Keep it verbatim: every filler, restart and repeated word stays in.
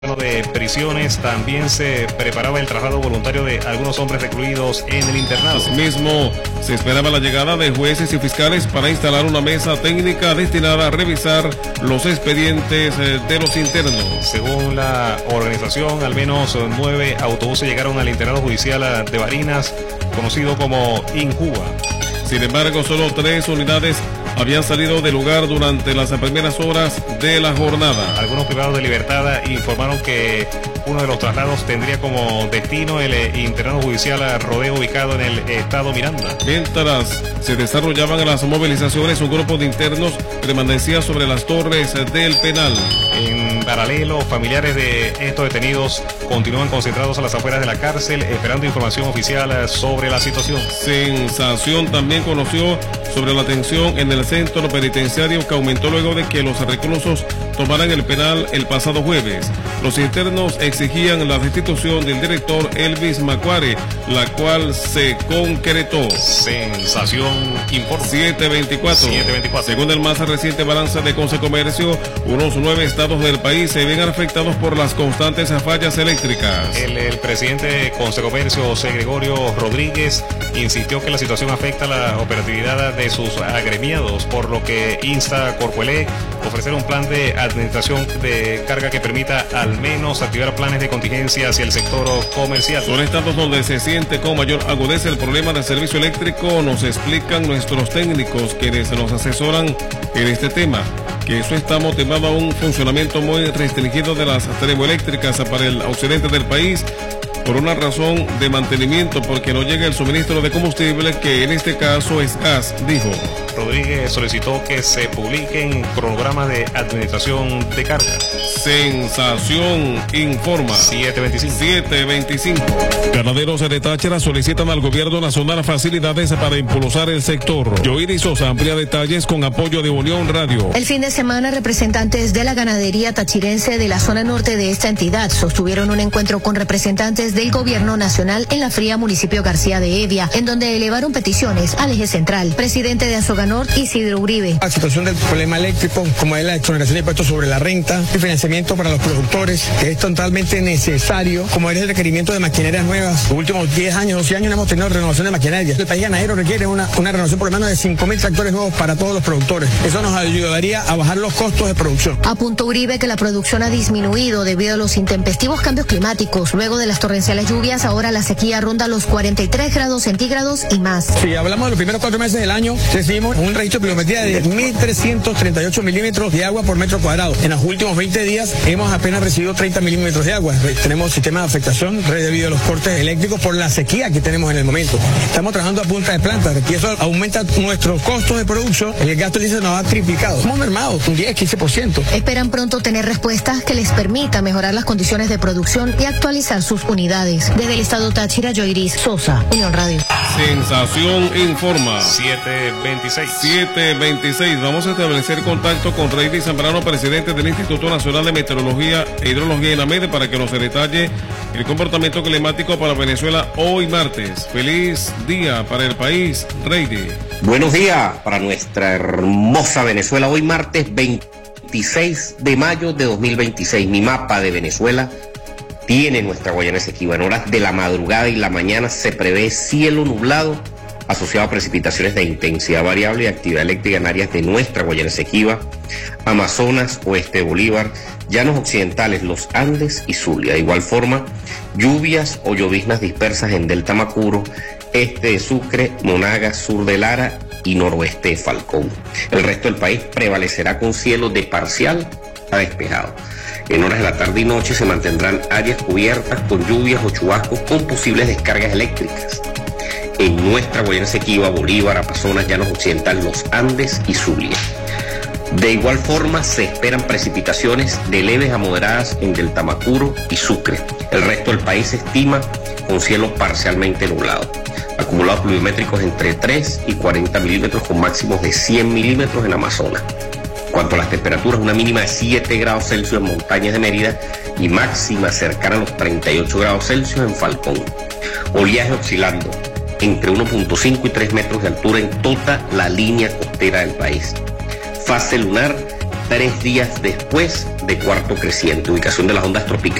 de prisiones también se preparaba el traslado voluntario de algunos hombres recluidos en el internado. Asimismo, se esperaba la llegada de jueces y fiscales para instalar una mesa técnica destinada a revisar los expedientes de los internos. Según la organización, al menos nueve autobuses llegaron al internado judicial de Barinas, conocido como Injuba. Sin embargo, solo tres unidades habían salido del lugar durante las primeras horas de la jornada. Algunos privados de libertad informaron que uno de los traslados tendría como destino el internado judicial Rodeo, ubicado en el estado Miranda. Mientras se desarrollaban las movilizaciones, un grupo de internos permanecía sobre las torres del penal. En paralelo, familiares de estos detenidos continúan concentrados a las afueras de la cárcel, esperando información oficial sobre la situación. Sensación también conoció sobre la tensión en el centro penitenciario, que aumentó luego de que los reclusos tomaran el penal el pasado jueves. Los internos exigían la destitución del director Elvis Macuare, la cual se concretó. Sensación informa. siete veinticuatro. Según el más reciente balance de Consecomercio, unos nueve estados del país se ven afectados por las constantes fallas eléctricas. El, el presidente de Consecomercio, José Gregorio Rodríguez, insistió que la situación afecta la operatividad de sus agremiados, por lo que insta a Corpoelec a ofrecer un plan de administración de carga que permita al menos activar planes de contingencia hacia el sector comercial. Son estados donde se siente con mayor agudeza el problema del servicio eléctrico, nos explican nuestros técnicos quienes nos asesoran en este tema, que eso está motivado a un funcionamiento muy restringido de las termoeléctricas para el occidente del país, por una razón de mantenimiento, porque no llega el suministro de combustible, que en este caso es gas, dijo. Rodríguez solicitó que se publiquen cronogramas de administración de carga. Sensación informa. siete veinticinco. siete veinticinco. Ganaderos de Táchira solicitan al gobierno nacional facilidades para impulsar el sector. Yoiri Sosa amplía detalles con apoyo de Unión Radio. El fin de semana, representantes de la ganadería tachirense de la zona norte de esta entidad sostuvieron un encuentro con representantes del gobierno nacional en la fría municipio García de Evia, en donde elevaron peticiones al eje central. Presidente de Azoganor, Isidro Uribe. La situación del problema eléctrico, como es la exoneración de impuestos sobre la renta, el financiamiento para los productores, que es totalmente necesario, como es el requerimiento de maquinarias nuevas. Los últimos diez años, doce años no hemos tenido renovación de maquinaria. El país ganadero requiere una, una renovación por lo menos de cinco mil tractores nuevos para todos los productores. Eso nos ayudaría a bajar los costos de producción. Apuntó Uribe que la producción ha disminuido debido a los intempestivos cambios climáticos. Luego de las torrenciales lluvias, ahora la sequía ronda los cuarenta y tres grados centígrados y más. Si hablamos de los primeros cuatro meses del año, recibimos un registro de pluviometría de mil trescientos treinta y ocho milímetros de agua por metro cuadrado. En los últimos veinte días hemos apenas recibido treinta milímetros de agua. Tenemos sistema de afectación debido a los cortes eléctricos por la sequía que tenemos en el momento. Estamos trabajando a punta de planta, y eso aumenta nuestros costos de producción. El gasto dice nos ha triplicado. Hemos mermado un diez a quince por ciento. Esperan pronto tener respuestas que les permita mejorar las condiciones de producción y actualizar sus unidades. Desde el estado Táchira, Yoiris Sosa, Unión Radio. Sensación informa. siete veintiséis. siete veintiséis. Vamos a establecer contacto con Reidy Zambrano, presidente del Instituto Nacional de Meteorología e Hidrología, INAMED, para que nos detalle el comportamiento climático para Venezuela hoy martes. Feliz día para el país, Reidy. Buenos días para nuestra hermosa Venezuela. Hoy martes veintiséis de mayo de dos mil veintiséis. Mi mapa de Venezuela tiene nuestra Guayana Esequiba. En horas de la madrugada y la mañana se prevé cielo nublado asociado a precipitaciones de intensidad variable y actividad eléctrica en áreas de nuestra Guayana Esequiba, Amazonas, oeste de Bolívar, llanos occidentales, los Andes y Zulia. De igual forma, lluvias o lloviznas dispersas en Delta Macuro, este de Sucre, Monagas, sur de Lara y noroeste de Falcón. El resto del país prevalecerá con cielo de parcial a despejado. En horas de la tarde y noche se mantendrán áreas cubiertas con lluvias o chubascos con posibles descargas eléctricas en nuestra Guayana Esequiba, Bolívar, Amazonas, llanos occidentales, los Andes y Zulia. De igual forma, se esperan precipitaciones de leves a moderadas en Delta Macuro y Sucre. El resto del país se estima con cielo parcialmente nublado. Acumulados pluviométricos entre tres y cuarenta milímetros, con máximos de cien milímetros en Amazonas. Cuanto a las temperaturas, una mínima de siete grados Celsius en montañas de Mérida y máxima cercana a los treinta y ocho grados Celsius en Falcón. Oleaje oscilando entre uno punto cinco y tres metros de altura en toda la línea costera del país. Fase lunar tres días después de cuarto creciente. Ubicación de las ondas tropicales